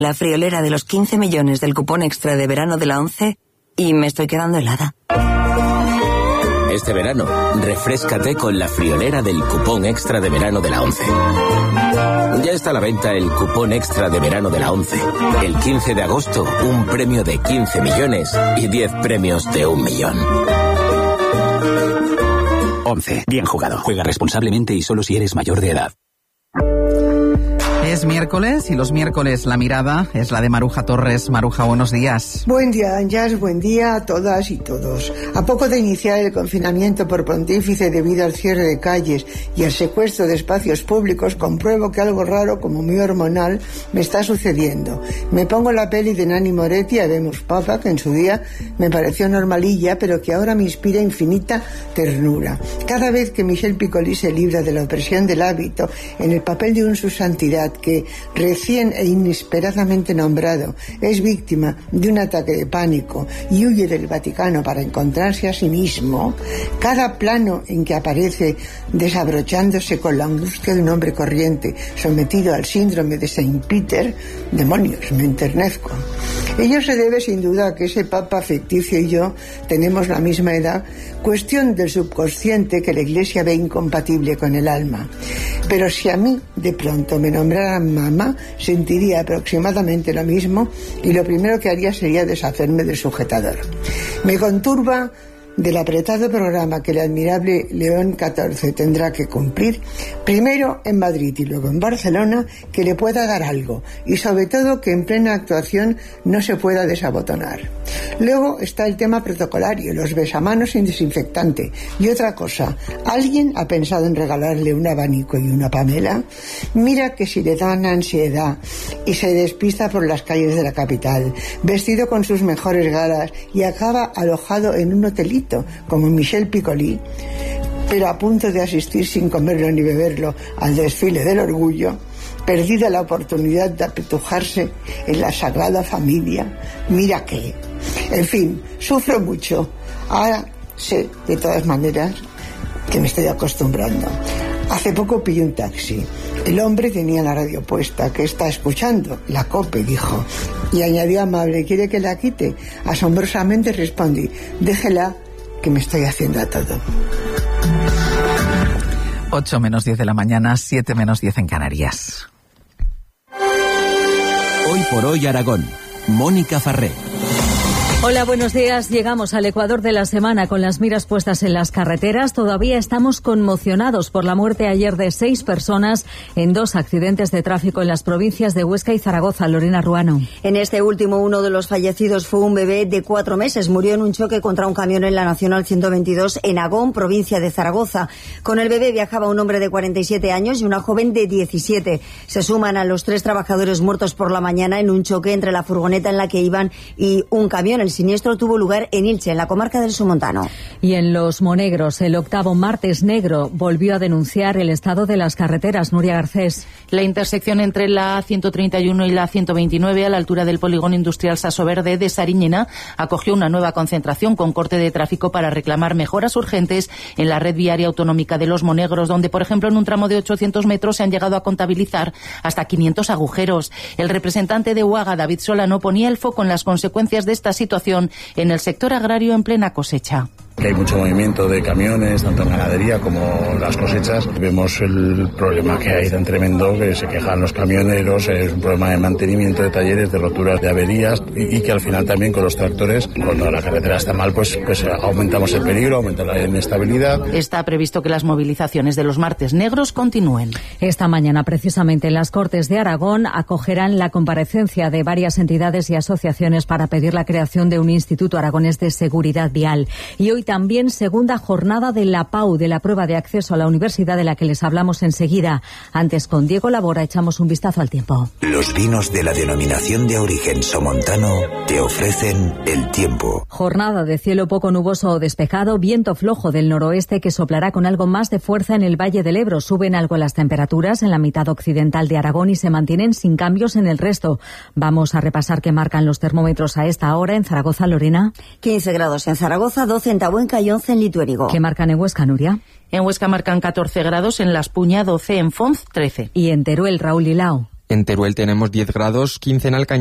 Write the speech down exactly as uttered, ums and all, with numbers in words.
la friolera de los quince millones del cupón extra de verano de la ONCE y me estoy quedando helada. Este verano, refréscate con la friolera del cupón extra de verano de la ONCE. Ya está a la venta el cupón extra de verano de la ONCE. El quince de agosto, un premio de quince millones y diez premios de un millón. ONCE. Bien jugado. Juega responsablemente y solo si eres mayor de edad. Es miércoles y los miércoles la mirada es la de Maruja Torres. Maruja, buenos días. Buen día, Ángeles, buen día a todas y todos. A poco de iniciar el confinamiento por pontífice debido al cierre de calles y al secuestro de espacios públicos, compruebo que algo raro como muy hormonal me está sucediendo. Me pongo la peli de Nanni Moretti, Habemos Papa, que en su día me pareció normalilla, pero que ahora me inspira infinita ternura. Cada vez que Michel Piccoli se libra de la opresión del hábito en el papel de un su santidad que, recién e inesperadamente nombrado, es víctima de un ataque de pánico y huye del Vaticano para encontrarse a sí mismo, cada plano en que aparece desabrochándose con la angustia de un hombre corriente sometido al síndrome de Saint Peter, demonios, me enternezco. Ello se debe sin duda a que ese papa ficticio y yo tenemos la misma edad, cuestión del subconsciente que la Iglesia ve incompatible con el alma. Pero si a mí de pronto me nombraran mamá, sentiría aproximadamente lo mismo y lo primero que haría sería deshacerme del sujetador. Me conturba del apretado programa que el admirable León catorce tendrá que cumplir, primero en Madrid y luego en Barcelona, que le pueda dar algo y sobre todo que en plena actuación no se pueda desabotonar. Luego está el tema protocolario, los besamanos sin desinfectante. Y otra cosa, ¿alguien ha pensado en regalarle un abanico y una Pamela? Mira que si le dan ansiedad y se despista por las calles de la capital, vestido con sus mejores galas y acaba alojado en un hotelito como Michel Piccoli, pero a punto de asistir sin comerlo ni beberlo al desfile del orgullo, perdida la oportunidad de apetujarse en la Sagrada Familia. Mira que, en fin, sufro mucho. Ahora sé, de todas maneras, que me estoy acostumbrando. Hace poco pillé un taxi. El hombre tenía la radio puesta. ¿Qué está escuchando? La COPE, dijo. Y añadió amable, ¿quiere que la quite? Asombrosamente respondí, déjela, que me estoy haciendo a todo. ocho menos diez de la mañana, siete menos diez en Canarias. Hoy por hoy Aragón. Mónica Farré. Hola, buenos días. Llegamos al Ecuador de la semana con las miras puestas en las carreteras. Todavía estamos conmocionados por la muerte ayer de seis personas en dos accidentes de tráfico en las provincias de Huesca y Zaragoza. Lorena Ruano. En este último, uno de los fallecidos fue un bebé de cuatro meses. Murió en un choque contra un camión en la Nacional ciento veintidós en Agón, provincia de Zaragoza. Con el bebé viajaba un hombre de cuarenta y siete años y una joven de diecisiete. Se suman a los tres trabajadores muertos por la mañana en un choque entre la furgoneta en la que iban y un camión. El siniestro tuvo lugar en Ilche, en la comarca del Somontano. Y en Los Monegros, el octavo martes negro volvió a denunciar el estado de las carreteras. Nuria Garcés. La intersección entre la ciento treinta y uno y la ciento veintinueve, a la altura del polígono industrial Saso Verde de Sariñena, acogió una nueva concentración con corte de tráfico para reclamar mejoras urgentes en la red viaria autonómica de Los Monegros, donde, por ejemplo, en un tramo de ochocientos metros se han llegado a contabilizar hasta quinientos agujeros. El representante de UAGA, David Solano, ponía el foco en las consecuencias de esta situación en el sector agrario en plena cosecha. Que hay mucho movimiento de camiones, tanto en ganadería como las cosechas. Vemos el problema que hay tan tremendo, que se quejan los camioneros, es un problema de mantenimiento de talleres, de roturas de averías y, y que al final también con los tractores, cuando la carretera está mal, pues, pues aumentamos el peligro, aumenta la inestabilidad. Está previsto que las movilizaciones de los martes negros continúen. Esta mañana, precisamente, en las Cortes de Aragón acogerán la comparecencia de varias entidades y asociaciones para pedir la creación de un Instituto Aragonés de Seguridad Vial. Y hoy también segunda jornada de la P A U, de la prueba de acceso a la universidad, de la que les hablamos enseguida. Antes, con Diego Labora, echamos un vistazo al tiempo. Los vinos de la denominación de origen somontano te ofrecen el tiempo. Jornada de cielo poco nuboso o despejado, viento flojo del noroeste que soplará con algo más de fuerza en el Valle del Ebro. Suben algo las temperaturas en la mitad occidental de Aragón y se mantienen sin cambios en el resto. Vamos a repasar qué marcan los termómetros a esta hora. En Zaragoza, Lorena. quince grados en Zaragoza, doce en Tabuenca y once en Lituérigo. ¿Qué marcan en Huesca, Nuria? En Huesca marcan catorce grados, en Las Puña doce, en Fonz trece. Y en Teruel, Raúl Lilao. En Teruel tenemos diez grados, quince en Alcañiz.